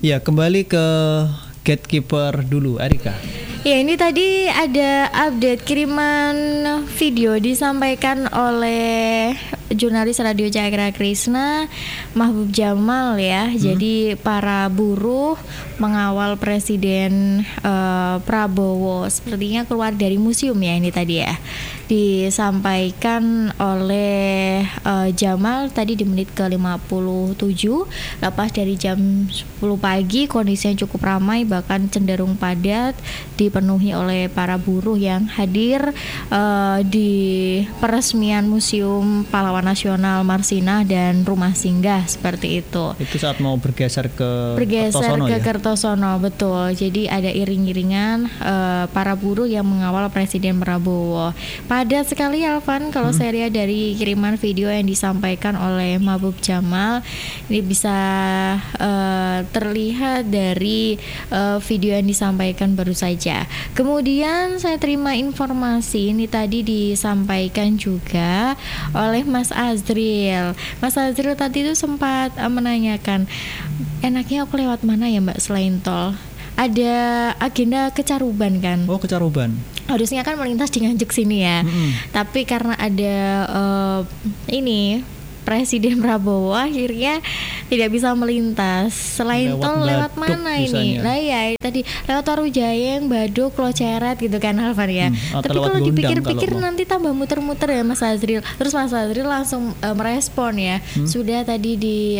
Ya, kembali ke Gatekeeper dulu, Erika. Ya, ini tadi ada update kiriman video disampaikan oleh jurnalis Radio Cakra Krishna, Mahbub Jamal ya. Jadi para buruh mengawal Presiden Prabowo sepertinya keluar dari museum ya, ini tadi ya. Disampaikan oleh Jamal tadi di menit ke-57, lepas dari jam 10 pagi kondisinya cukup ramai, bahkan cenderung padat, dipenuhi oleh para buruh yang hadir di peresmian Museum Pahlawan Nasional Marsinah dan Rumah Singgah seperti itu. Itu saat mau bergeser ke Kertosono, ya? Kertosono, betul. Jadi ada iring-iringan para buruh yang mengawal Presiden Prabowo. Padat sekali Alvan kalau saya lihat dari kiriman video yang disampaikan oleh Mahbub Jamal. Ini bisa terlihat dari video yang disampaikan baru saja. Kemudian saya terima informasi ini tadi disampaikan juga oleh Mas Azril. Mas Azril tadi itu sempat menanyakan, enaknya aku lewat mana ya Mbak selain tol? Ada agenda ke Caruban kan? Oh, ke Caruban. Harusnya kan melintas di Nganjuk sini ya. Tapi karena ada ini Presiden Prabowo akhirnya tidak bisa melintas. Selain tol lewat mana ini? Lah ya tadi lewat Warujayeng, Baduk, Kloceret gitu kan Alvan ya. Tapi kalau dipikir-pikir nanti tambah muter-muter ya Mas Azril. Terus Mas Azril langsung merespon ya. Sudah tadi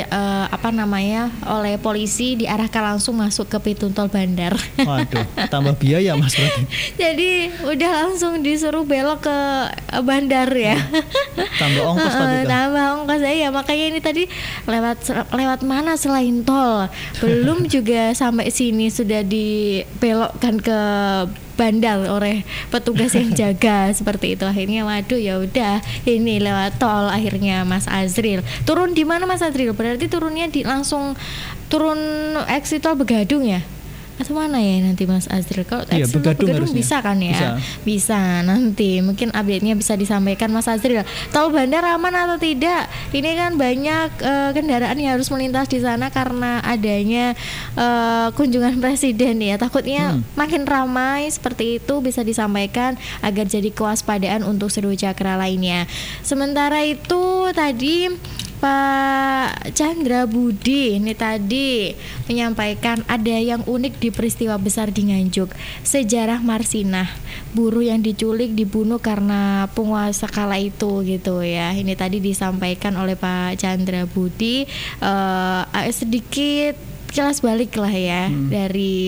oleh polisi diarahkan langsung masuk ke pintu tol Bandar. Waduh, tambah biaya Mas berarti. Jadi udah langsung disuruh belok ke Bandar ya. Tambah ongkos tapi kan. Tambah ongkos ya, makanya ini tadi lewat mana selain tol. Belum juga sampai sini sudah dibelokkan ke Bandar oleh petugas yang jaga seperti itu. Akhirnya waduh ya udah ini lewat tol akhirnya Mas Azril. Turun di mana Mas Azril? Berarti turunnya langsung turun exit tol Begadung ya? Atau mana ya nanti Mas Azril? Kalau Begadung bisa kan ya? Bisa nanti mungkin update-nya bisa disampaikan Mas Azril. Tol Bandar aman atau tidak? Ini kan banyak kendaraan yang harus melintas di sana karena adanya kunjungan presiden ya. Takutnya makin ramai seperti itu, bisa disampaikan agar jadi kewaspadaan untuk seluruh Cakra lainnya. Sementara itu tadi Pak Chandra Budi ini tadi menyampaikan ada yang unik di peristiwa besar di Nganjuk, sejarah Marsinah, buruh yang diculik dibunuh karena penguasa kala itu gitu ya. Ini tadi disampaikan oleh Pak Chandra Budi, sedikit kilas balik lah ya dari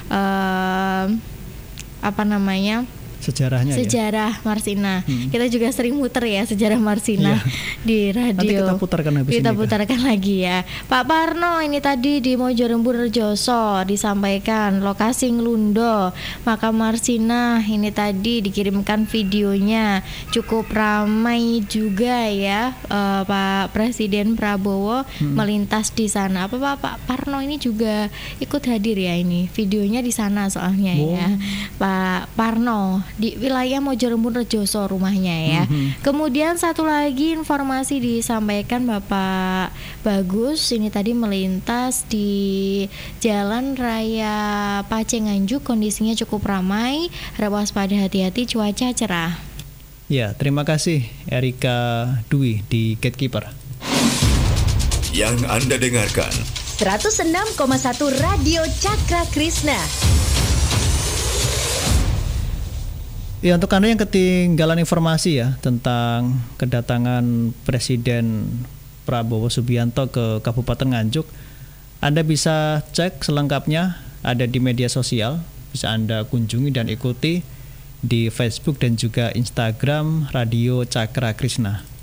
sejarah Marsinah. Kita juga sering muter ya sejarah Marsinah di radio. Nanti kita putarkan lagi ya. Pak Parno ini tadi di Mojorembu Rejoso disampaikan lokasi Nglundo makam Marsinah. Ini tadi dikirimkan videonya, cukup ramai juga ya. Pak Presiden Prabowo melintas di sana. Pak Parno ini juga ikut hadir ya, ini videonya di sana soalnya ya. Pak Parno di wilayah Mojorembu Rejoso rumahnya ya. Kemudian satu lagi informasi disampaikan Bapak Bagus, ini tadi melintas di Jalan Raya Paceng Nganjuk, kondisinya cukup ramai, harap waspada, hati-hati, cuaca cerah. Ya, terima kasih Erika Dwi di Gatekeeper. Yang Anda dengarkan 106,1 Radio Cakra Krishna. Ya, untuk Anda yang ketinggalan informasi ya tentang kedatangan Presiden Prabowo Subianto ke Kabupaten Nganjuk, Anda bisa cek selengkapnya ada di media sosial, bisa Anda kunjungi dan ikuti di Facebook dan juga Instagram Radio Cakra Krishna.